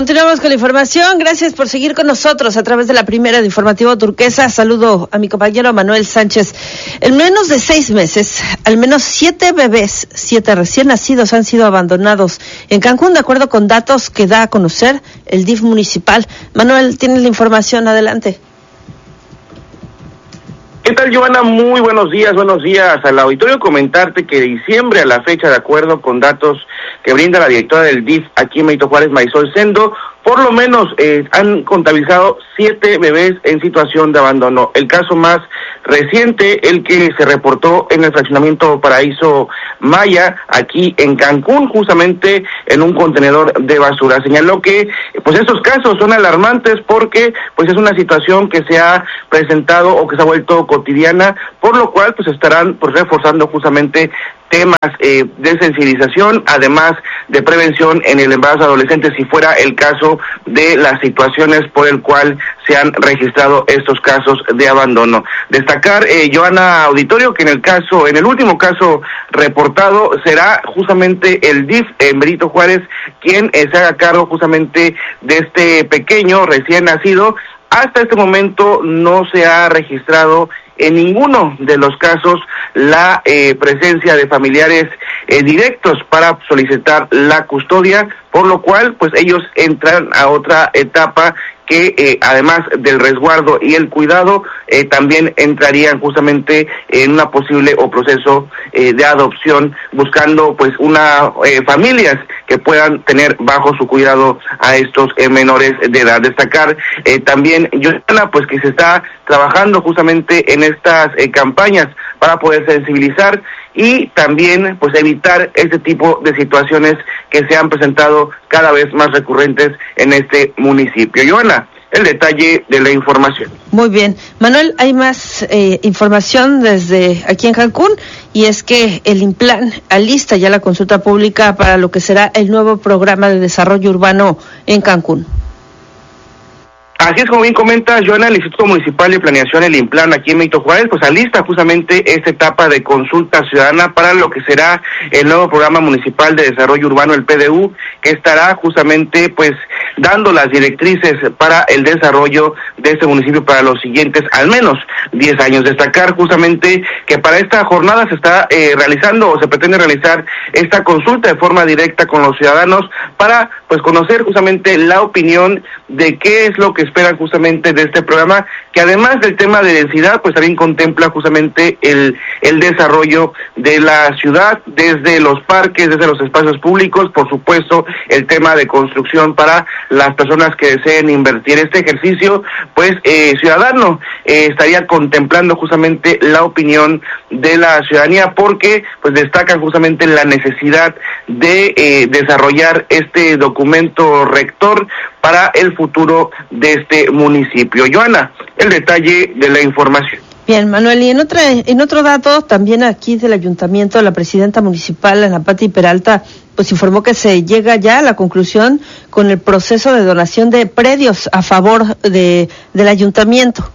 Continuamos con la información. Gracias por seguir con nosotros a través de la primera de Informativo Turquesa. Saludo a mi compañero Manuel Sánchez. En menos de 6 meses, al menos 7 bebés, 7 recién nacidos han sido abandonados en Cancún, de acuerdo con datos que da a conocer el DIF municipal. Manuel, tienes la información. Adelante. ¿Qué tal, Giovanna? Muy buenos días al auditorio. Comentarte que de diciembre a la fecha, de acuerdo con datos que brinda la directora del DIF aquí en Benito Juárez, Marisol Sendo, por lo menos han contabilizado 7 bebés en situación de abandono. El caso más reciente, el que se reportó en el fraccionamiento Paraíso Maya, aquí en Cancún, justamente en un contenedor de basura. Señaló que pues estos casos son alarmantes porque pues es una situación que se ha presentado o que se ha vuelto cotidiana, por lo cual pues estarán pues reforzando justamente temas de sensibilización, además de prevención en el embarazo adolescente, si fuera el caso de las situaciones por el cual se han registrado estos casos de abandono. Destacar, Joana Auditorio, que en el último caso reportado, será justamente el DIF en Benito Juárez quien se haga cargo justamente de este pequeño recién nacido. Hasta este momento no se ha registrado en ninguno de los casos la presencia de familiares directos para solicitar la custodia, por lo cual pues ellos entran a otra etapa que además del resguardo y el cuidado, también entrarían justamente en una posible o proceso de adopción, buscando pues familias que puedan tener bajo su cuidado a estos menores de edad. Destacar también, Joana, pues que se está trabajando justamente en estas campañas para poder sensibilizar y también pues evitar este tipo de situaciones que se han presentado cada vez más recurrentes en este municipio. Joana, el detalle de la información. Muy bien. Manuel, hay más información desde aquí en Cancún, y es que el INPLAN alista ya la consulta pública para lo que será el nuevo programa de desarrollo urbano en Cancún. Así es, como bien comenta Joana, el Instituto Municipal de Planeación, el INPLAN, aquí en Benito Juárez, pues alista justamente esta etapa de consulta ciudadana para lo que será el nuevo programa municipal de desarrollo urbano, el PDU, que estará justamente pues dando las directrices para el desarrollo de este municipio para los siguientes al menos 10 años. Destacar justamente que para esta jornada se está realizando o se pretende realizar esta consulta de forma directa con los ciudadanos para pues conocer justamente la opinión de qué es lo que esperan justamente de este programa, que además del tema de densidad, pues también contempla justamente el desarrollo de la ciudad, desde los parques, desde los espacios públicos, por supuesto, el tema de construcción para las personas que deseen invertir. Este ejercicio, pues, ciudadano, estaría contemplando justamente la opinión de la ciudadanía, porque, pues, destacan justamente la necesidad de desarrollar este documento rector para el futuro de este municipio. Joana, el detalle de la información. Bien, Manuel, y en otro dato, también aquí del ayuntamiento, la presidenta municipal, Ana Pati Peralta, pues informó que se llega ya a la conclusión con el proceso de donación de predios a favor del ayuntamiento.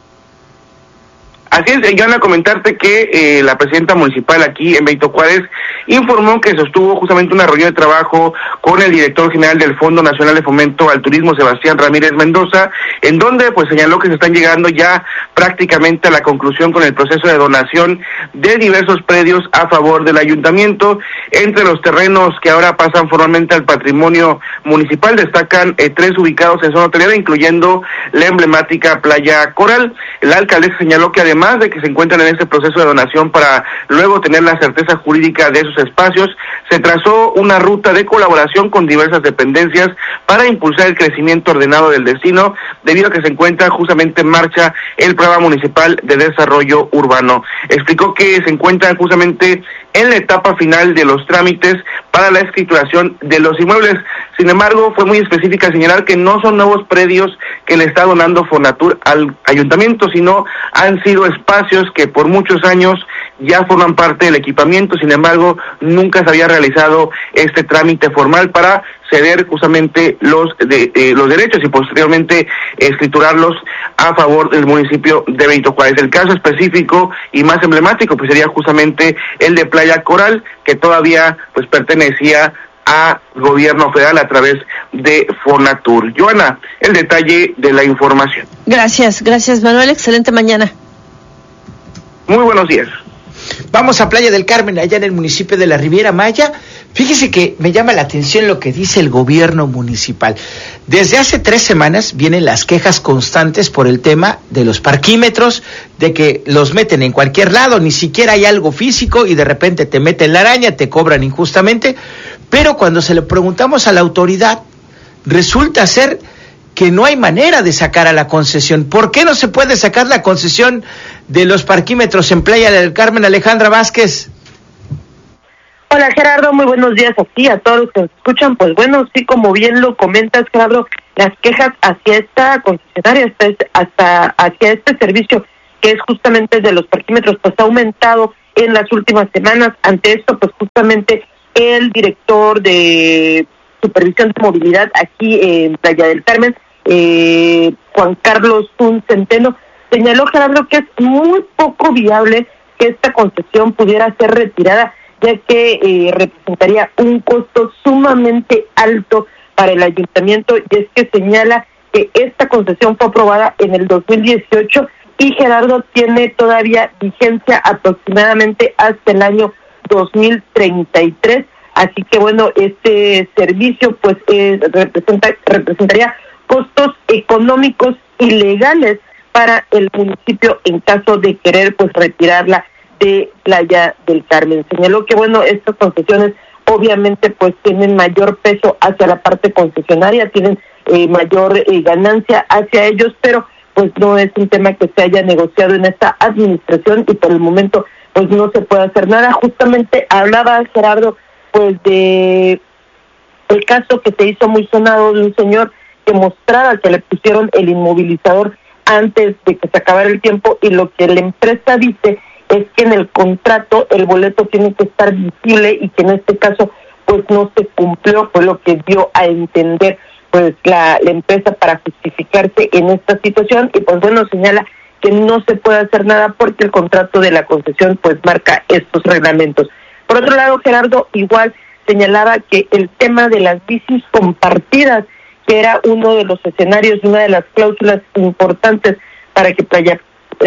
Así es, Joana, comentarte que la presidenta municipal aquí en Benito Juárez informó que sostuvo justamente una reunión de trabajo con el director general del Fondo Nacional de Fomento al Turismo, Sebastián Ramírez Mendoza, en donde pues señaló que se están llegando ya prácticamente a la conclusión con el proceso de donación de diversos predios a favor del ayuntamiento. Entre los terrenos que ahora pasan formalmente al patrimonio municipal destacan 3 ubicados en zona hotelera, incluyendo la emblemática Playa Coral. La alcaldesa señaló que además de que se encuentran en este proceso de donación para luego tener la certeza jurídica de esos espacios, se trazó una ruta de colaboración con diversas dependencias para impulsar el crecimiento ordenado del destino, debido a que se encuentra justamente en marcha el programa municipal de desarrollo urbano. Explicó que se encuentran justamente en la etapa final de los trámites para la escrituración de los inmuebles. Sin embargo, fue muy específica señalar que no son nuevos predios que le está donando Fonatur al ayuntamiento, sino han sido espacios que por muchos años ya forman parte del equipamiento. Sin embargo, nunca se había realizado este trámite formal para ceder justamente los derechos y posteriormente escriturarlos a favor del municipio de Benito Juárez. El caso específico y más emblemático pues sería justamente el de Playa Coral, que todavía pues pertenecía a gobierno federal a través de Fonatur. Joana, el detalle de la información. Gracias Manuel, excelente mañana. Muy buenos días. Vamos a Playa del Carmen, allá en el municipio de la Riviera Maya. Fíjese que me llama la atención lo que dice el gobierno municipal. Desde hace 3 semanas vienen las quejas constantes por el tema de los parquímetros, de que los meten en cualquier lado, ni siquiera hay algo físico y de repente te meten la araña, te cobran injustamente. Pero cuando se le preguntamos a la autoridad, resulta ser que no hay manera de sacar a la concesión. ¿Por qué no se puede sacar la concesión de los parquímetros en Playa del Carmen? Alejandra Vázquez. Hola Gerardo, muy buenos días a ti, a todos los que nos escuchan. Pues bueno, sí, como bien lo comentas Gerardo, las quejas hacia esta concesionaria, hasta hacia este servicio que es justamente de los parquímetros, pues ha aumentado en las últimas semanas. Ante esto, pues justamente el director de Supervisión de Movilidad aquí en Playa del Carmen, Juan Carlos Zun Centeno, señaló, Gerardo, que es muy poco viable que esta concesión pudiera ser retirada, ya que representaría un costo sumamente alto para el ayuntamiento, y es que señala que esta concesión fue aprobada en el 2018 y, Gerardo, tiene todavía vigencia aproximadamente hasta el año 2033, así que bueno, este servicio pues representaría costos económicos y legales para el municipio en caso de querer pues retirarla de Playa del Carmen. Señaló que bueno, estas concesiones obviamente pues tienen mayor peso hacia la parte concesionaria, tienen mayor ganancia hacia ellos, pero pues no es un tema que se haya negociado en esta administración y por el momento pues no se puede hacer nada. Justamente hablaba Gerardo pues de el caso que se hizo muy sonado de un señor que mostraba que le pusieron el inmovilizador antes de que se acabara el tiempo, y lo que la empresa dice es que en el contrato el boleto tiene que estar visible y que en este caso pues no se cumplió, fue lo que dio a entender pues la empresa para justificarse en esta situación, y pues bueno, señala que no se puede hacer nada porque el contrato de la concesión pues marca estos reglamentos. Por otro lado, Gerardo, igual señalaba que el tema de las bicis compartidas, que era uno de los escenarios, una de las cláusulas importantes para que Playa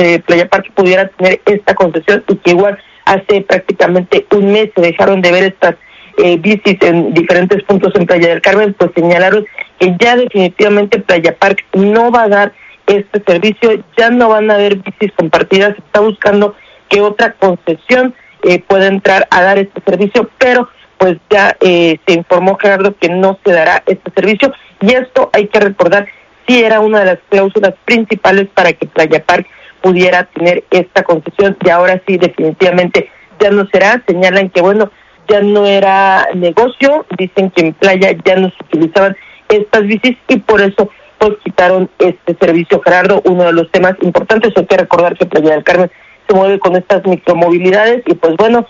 Park pudiera tener esta concesión, y que igual hace prácticamente un mes se dejaron de ver estas bicis en diferentes puntos en Playa del Carmen, pues señalaron que ya definitivamente Playa Park no va a dar este servicio, ya no van a haber bicis compartidas, se está buscando que otra concesión pueda entrar a dar este servicio, pero pues ya se informó, Gerardo, que no se dará este servicio, y esto hay que recordar, sí era una de las cláusulas principales para que Playa Park pudiera tener esta concesión, y ahora sí definitivamente ya no será. Señalan que bueno, ya no era negocio, dicen que en playa ya no se utilizaban estas bicis y por eso pues quitaron este servicio, Gerardo. Uno de los temas importantes, hay que recordar que Playa del Carmen se mueve con estas micromovilidades y pues bueno,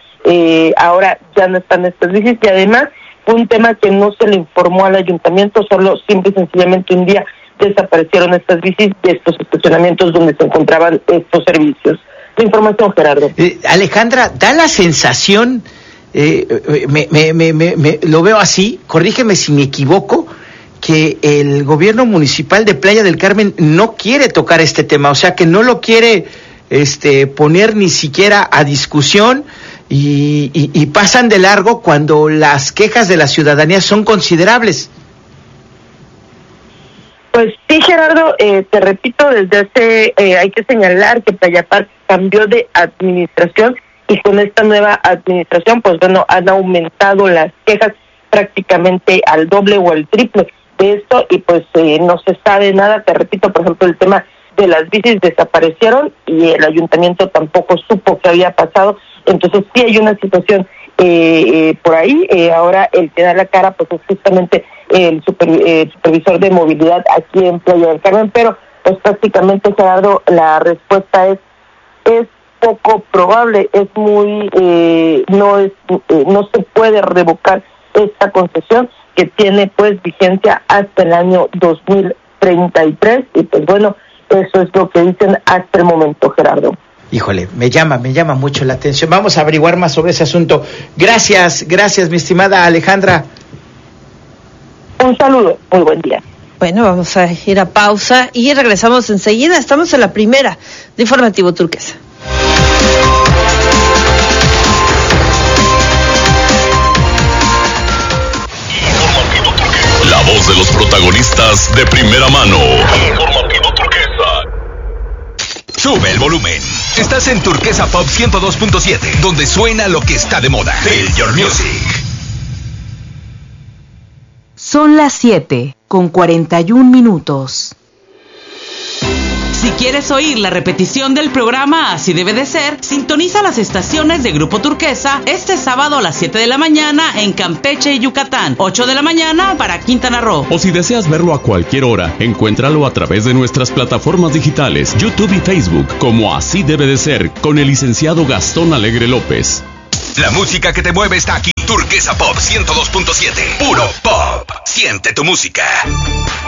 ahora ya no están estas bicis, y además fue un tema que no se le informó al ayuntamiento, solo simple y sencillamente un día desaparecieron estas bicis de estos estacionamientos donde se encontraban estos servicios. La información, Gerardo. Alejandra, da la sensación, lo veo así, corrígeme si me equivoco, que el gobierno municipal de Playa del Carmen no quiere tocar este tema, o sea que no lo quiere poner ni siquiera a discusión, y pasan de largo cuando las quejas de la ciudadanía son considerables. Pues sí, Gerardo, te repito, desde hace, hay que señalar que Playa Park cambió de administración, y con esta nueva administración, pues bueno, han aumentado las quejas prácticamente al doble o al triple de esto, y pues no se sabe nada. Te repito, por ejemplo, el tema de las bicis desaparecieron y el ayuntamiento tampoco supo qué había pasado, entonces sí hay una situación por ahí. Ahora el que da la cara pues es justamente el supervisor de movilidad aquí en Playa del Carmen, pero pues prácticamente, Gerardo, la respuesta es poco probable, es muy no se puede revocar esta concesión que tiene pues vigencia hasta el año 2033, y pues bueno, eso es lo que dicen hasta el momento, Gerardo. Híjole, me llama mucho la atención. Vamos a averiguar más sobre ese asunto. Gracias, mi estimada Alejandra. Un saludo, muy buen día. Bueno, vamos a ir a pausa y regresamos enseguida. Estamos en la primera de Informativo Turquesa. La voz de los protagonistas de primera mano. Informativo Turquesa. Sube el volumen. Estás en Turquesa Pop 102.7, donde suena lo que está de moda. Feel your music. Son las 7:41. Si quieres oír la repetición del programa Así Debe de Ser, sintoniza las estaciones de Grupo Turquesa este sábado a las 7 de la mañana en Campeche y Yucatán, 8 de la mañana para Quintana Roo. O si deseas verlo a cualquier hora, encuéntralo a través de nuestras plataformas digitales, YouTube y Facebook, como Así Debe de Ser, con el licenciado Gastón Alegre López. La música que te mueve está aquí. Turquesa Pop 102.7. Puro pop. Siente tu música.